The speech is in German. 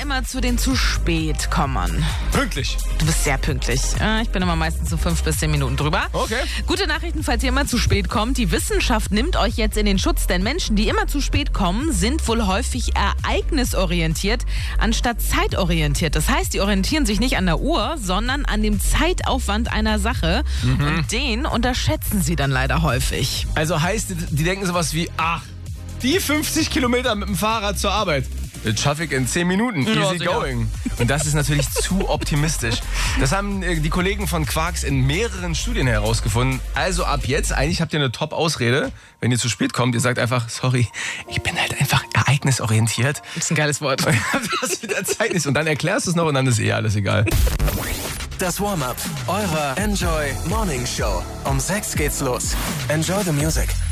immer zu den zu spät kommern. Pünktlich. Du bist sehr pünktlich. Ich bin immer meistens so 5 bis 10 Minuten drüber. Okay. Gute Nachrichten, falls ihr immer zu spät kommt. Die Wissenschaft nimmt euch jetzt in den Schutz, denn Menschen, die immer zu spät kommen, sind wohl häufig ereignisorientiert anstatt zeitorientiert. Das heißt, die orientieren sich nicht an der Uhr, sondern an dem Zeitaufwand einer Sache. Und den unterschätzen sie dann leider häufig. Also heißt, die denken sowas wie, die 50 Kilometer mit dem Fahrrad zur Arbeit. Das schaffe ich in 10 Minuten. Ja, Easy sicher. going. Und das ist natürlich zu optimistisch. Das haben die Kollegen von Quarks in mehreren Studien herausgefunden. Also ab jetzt, eigentlich habt ihr eine Top-Ausrede, wenn ihr zu spät kommt. Ihr sagt einfach, sorry, ich bin halt einfach ereignisorientiert. Das ist ein geiles Wort. Das mit der Zeit ist. Und dann erklärst du es noch und dann ist alles egal. Das Warm-up eurer Enjoy Morning Show. Um 6 geht's los. Enjoy the music.